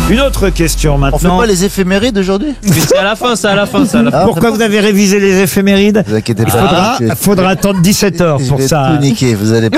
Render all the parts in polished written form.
Une autre question On fait maintenant. pas les éphémérides aujourd'hui? Mais c'est à la fin, c'est à la fin. Pourquoi vous avez révisé les éphémérides? Vous inquiétez Il pas. faudra attendre 17h Je pour vais ça. tout niquer, vous allez pas.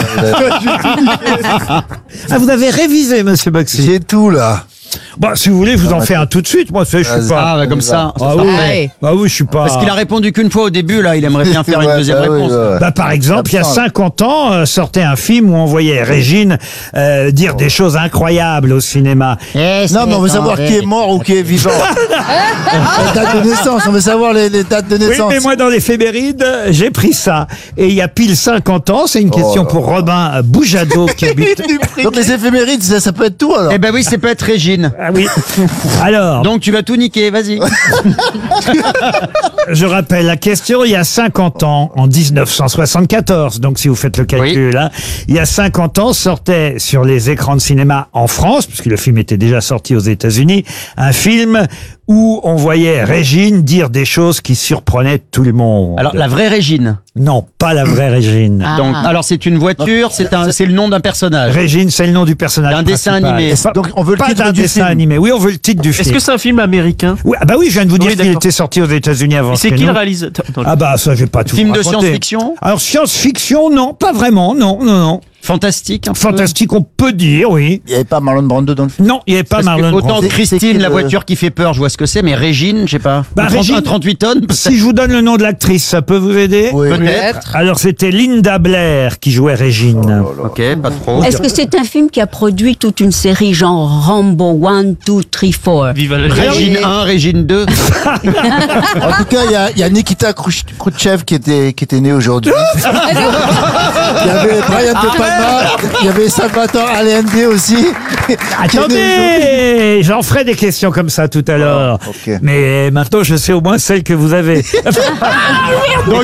Ah, vous avez révisé, monsieur Boxy? J'ai tout là. Bah, si vous voulez, je vous en fais un tout de suite. Moi, je suis Vas-y. pas. Ah, bah, comme ça. Ah oui, ah oui, je suis pas. Parce qu'il a répondu qu'une fois au début, là, il aimerait bien faire une Ouais, deuxième bah oui, réponse. ouais. Bah, par exemple, il y a 50 ans, sortait un film où on voyait Régine dire des choses incroyables au cinéma. Non, mais on veut savoir qui est mort ou qui est vivant. Les dates de naissance, on veut savoir les dates de Oui, naissance. mais moi, dans l'éphéméride, j'ai pris ça. Et il y a pile 50 ans, c'est une question là pour Robin Boujado qui habite... Donc les éphémérides, ça peut être tout alors. Eh ben oui, c'est peut être Régine. Ah oui. Alors, Donc tu vas tout niquer, vas-y. je rappelle la question, il y a 50 ans, en 1974, donc si vous faites le calcul, hein, il y a 50 ans, sortait sur les écrans de cinéma en France, puisque le film était déjà sorti aux États-Unis, un film où on voyait Régine dire des choses qui surprenaient tout le monde. Alors, la vraie Régine. Non, pas la vraie Régine. Donc, alors c'est une voiture, c'est le nom d'un personnage. Régine, c'est le nom du personnage D'un dessin principal. animé. Pas- Donc, on veut le pas titre d'un du dessin film. animé. Oui, on veut le titre du Est-ce film. que c'est un film américain? Oui, ah bah oui, je viens de vous dire Oui, qu'il d'accord. était sorti aux États-Unis avant. Et c'est chez qui le nous. réalisateur? Attends, Ah bah ça, je vais pas tout Film vous de raconter. science-fiction? Alors science-fiction, non, pas vraiment, non. Fantastique. un peu. Fantastique, on peut dire, oui. Il n'y avait pas Marlon Brando dans le film. Non, il n'y avait pas Parce que Marlon autant Brando. C'est qui Christine, la le- voiture qui fait peur, je vois ce que c'est, mais Régine, je sais pas. Bah, Un 30 Régine- un 38 tonnes, peut-être. Si je vous donne le nom de l'actrice, ça peut vous aider? Oui. Peut-être. Alors c'était Linda Blair qui jouait Régine. Ok, pas trop. Est-ce que c'est un film qui a produit toute une série genre Rambo 1, 2, 3, 4? Viva la Régine 1, Régine 2. En tout cas, il y a Nikita Khrouchtchev qui était né aujourd'hui. Il y avait Brian De Palma, il y avait Salvatore Allende aussi. qui est né aujourd'hui. Attendez, j'en ferai des questions comme ça tout à l'heure. ok. Mais maintenant, je sais au moins celle que vous avez. Donc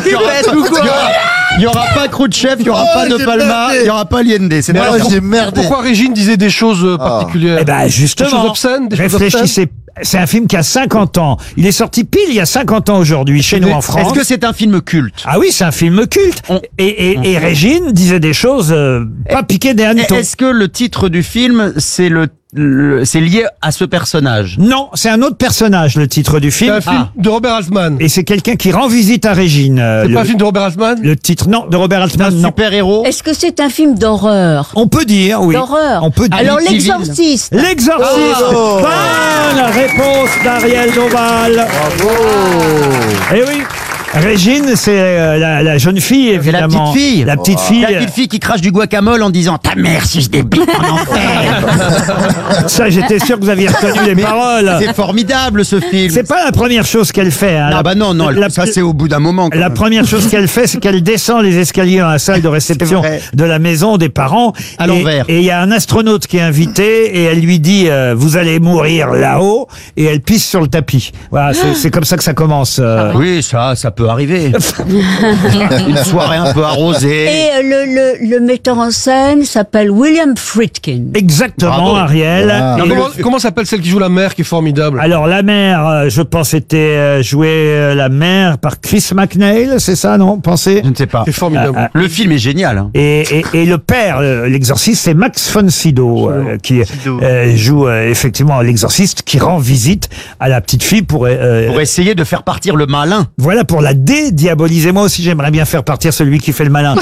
il y aura pas Khrouchtchev, il y aura pas De j'ai Palma, merdé. il y aura pas Allende. C'est Moi, dommage. j'ai merdé. Pourquoi Régine disait des choses particulières? Eh ben Des justement, choses obscènes, des choses réfléchissez. C'est un film qui a 50 ans. Il est sorti pile il y a 50 ans aujourd'hui chez nous en France. Est-ce que c'est un film culte? Ah oui, c'est un film culte. Et Régine disait des choses pas piquées des hannetons. Est-ce que le titre du film, c'est c'est lié à ce personnage? Non, c'est un autre personnage, le titre du C'est film. un film de Robert Altman. Et c'est quelqu'un qui rend visite à Régine. C'est pas un film de Robert Altman? Le titre, non, de Robert Un Altman, non. super-héros? Est-ce que c'est un film d'horreur? On peut dire, oui. D'horreur. On peut dire. Alors Amityville. l'exorciste. L'exorciste. Oh. Bonne réponse d'Ariel Doval. Bravo. Eh oui. Régine, c'est la jeune fille, C'est la évidemment. petite fille. La petite fille. La petite fille qui crache du guacamole en disant ta mère suce des bites en enfer. Ça, j'étais sûr que vous aviez retenu les paroles. C'est formidable ce film. C'est pas la première chose qu'elle fait. Hein. Ah bah non, ça c'est au bout d'un moment. quand La même. première chose qu'elle fait, c'est qu'elle descend les escaliers dans la salle de réception C'est vrai. de la maison des parents. À Et- l'envers. Et il y a un astronaute qui est invité et elle lui dit vous allez mourir là-haut et elle pisse sur le tapis. Voilà, c'est comme ça que ça commence. Oui, ça peut arriver. Une soirée un peu arrosée. Et le metteur en scène s'appelle William Friedkin. Exactement, Bravo. Ariel. Voilà. Et Comment s'appelle celle qui joue la mère qui est formidable? alors la mère, je pense, était jouée la mère par Chris McNeil, c'est ça, non? Pensez. Je ne sais pas. C'est formidable. Le film est génial. Hein. Et le père, l'exorciste, c'est Max von Sydow qui joue effectivement l'exorciste qui rend visite à la petite fille pour Essayer de faire partir le malin. voilà, pour la dédiaboliser. Moi aussi, j'aimerais bien faire partir celui qui fait le malin.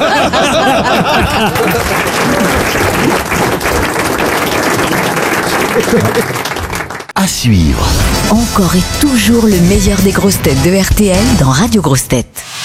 À suivre. Encore et toujours le meilleur des grosses têtes de RTL dans Radio Grosses Têtes.